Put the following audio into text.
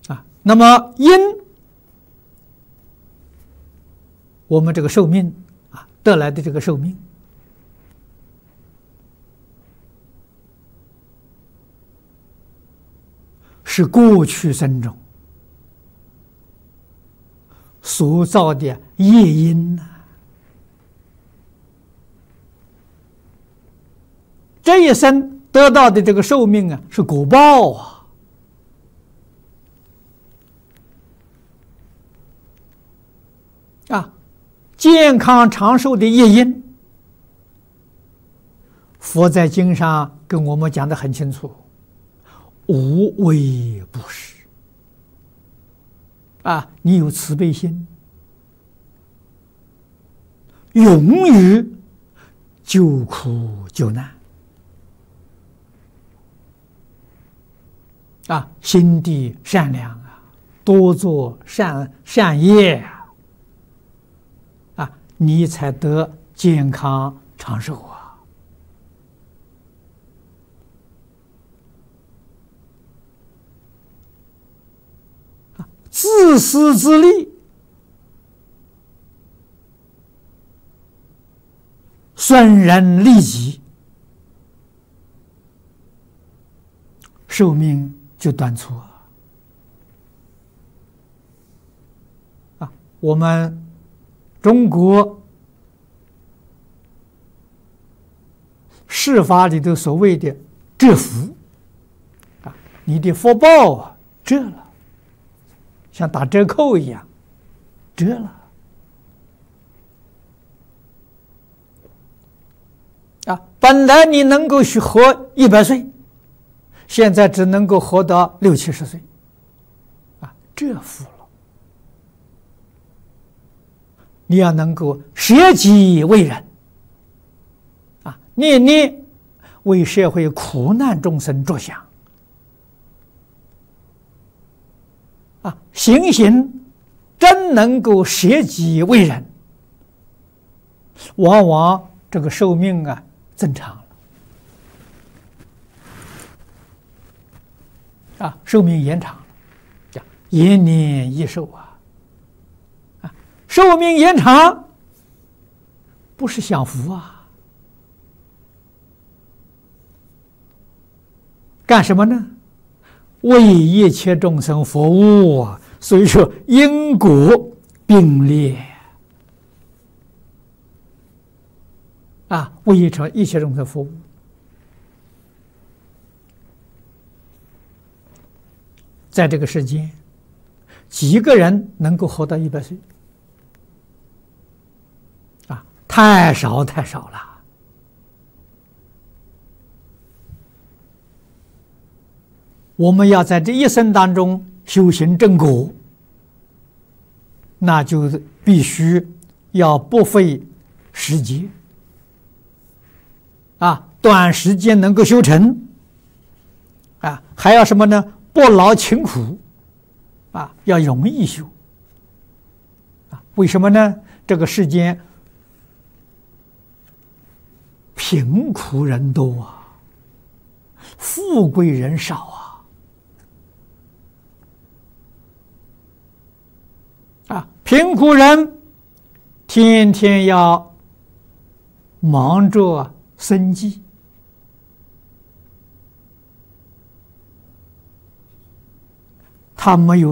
那么因我们这个寿命得来的这个寿命，是过去生中所造的业因这一生得到的这个寿命是果报健康长寿的业因，佛在经上跟我们讲得很清楚，无微不施你有慈悲心，勇于救苦救难心地善良多做善业你才得健康长寿自私自利，损人利己，寿命就短促我们中国释法里头所谓的折福你的福报折了，像打折扣一样折了本来你能够活100岁，现在只能够活到60、70岁折福了。你要能够舍己为人念念为社会苦难众生着想行行真能够舍己为人，往往这个寿命增长了寿命延长了，叫延年益寿寿命延长不是享福干什么呢？为一切众生服务所以说因果并列为一切众生服务。在这个世间，几个人能够活到100岁太少了。我们要在这一生当中修行正果，那就必须要不费时节短时间能够修成还要什么呢？不劳勤苦要容易修为什么呢？这个世间贫苦人多富贵人少贫苦人天天要忙着生计他没有